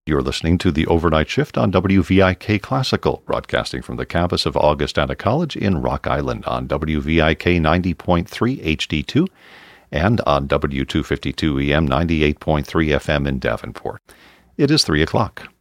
You're listening to the Overnight Shift on WVIK Classical, broadcasting from the campus of Augustana College in Rock Island on WVIK 90.3 HD2 and on W252 EM 98.3 FM in Davenport. It is 3 o'clock.